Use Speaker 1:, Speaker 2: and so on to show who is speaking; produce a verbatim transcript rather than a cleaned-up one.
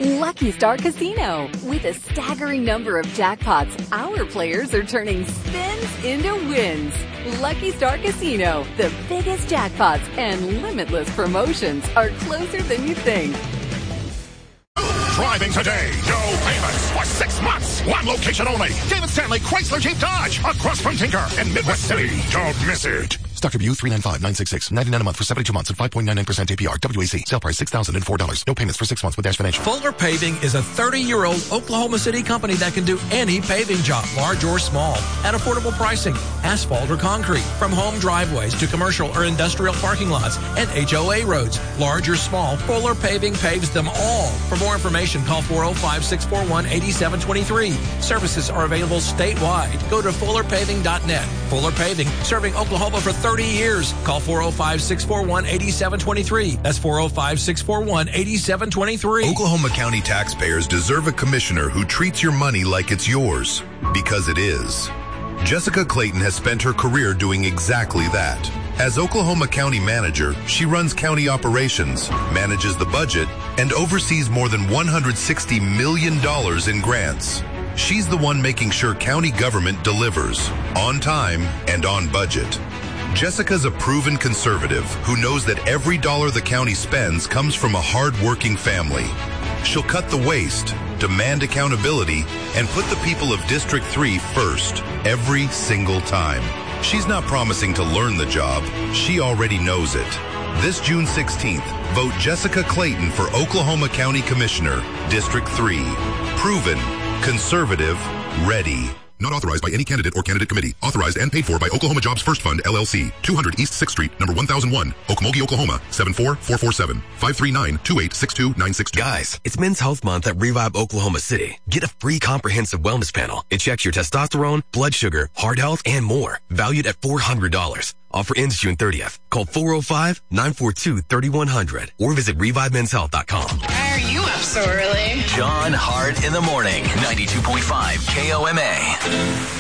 Speaker 1: Lucky Star Casino. With a staggering number of jackpots, our players are turning spins into wins. Lucky Star Casino. The biggest jackpots and limitless promotions are closer than you think.
Speaker 2: Driving today, no payments for six months. One location only. David Stanley Chrysler Jeep Dodge across from Tinker in Midwest City. Don't miss it.
Speaker 3: Stock W three nine five nine six six. ninety-nine a month for seventy-two months at five point nine nine percent A P R. W A C. Sale price six thousand four dollars. No payments for six months with Dash Financial.
Speaker 4: Fuller Paving is a thirty-year-old Oklahoma City company that can do any paving job, large or small, at affordable pricing. Asphalt or concrete, from home driveways to commercial or industrial parking lots and H O A roads. Large or small, Fuller Paving paves them all. For more information, call four oh five, six four one, eight seven two three. Services are available statewide. Go to fuller paving dot net. Fuller Paving, serving Oklahoma for thirty years. Call four oh five, six four one, eight seven two three. That's four oh five, six four one, eight seven two three.
Speaker 5: Oklahoma County taxpayers deserve a commissioner who treats your money like it's yours, because it is. Jessica Clayton has spent her career doing exactly that. As Oklahoma County Manager, she runs county operations, manages the budget, and oversees more than one hundred sixty million dollars in grants. She's the one making sure county government delivers, on time and on budget. Jessica's a proven conservative who knows that every dollar the county spends comes from a hard-working family. She'll cut the waste, demand accountability, and put the people of District three first, every single time. She's not promising to learn the job. She already knows it. This June sixteenth, vote Jessica Clayton for Oklahoma County Commissioner, District three. Proven, conservative, ready.
Speaker 3: Not authorized by any candidate or candidate committee. Authorized and paid for by Oklahoma Jobs First Fund, L L C. two hundred East sixth Street, number one thousand one, Okmulgee, Oklahoma, seven four four four seven, five three nine, two eight six two nine six two.
Speaker 6: Guys, it's Men's Health Month at Revive Oklahoma City. Get a free comprehensive wellness panel. It checks your testosterone, blood sugar, heart health, and more. Valued at four hundred dollars. Offer ends June thirtieth. Call four oh five, nine four two, three one zero zero or visit revive men's health dot com.
Speaker 7: Why are you up so early?
Speaker 8: John Hart in the morning, ninety-two point five K O M A.